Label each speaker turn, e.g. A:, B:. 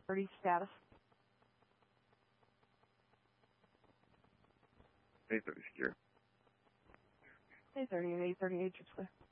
A: 30 status.
B: 830 secure.
A: 830 and 838, you're clear.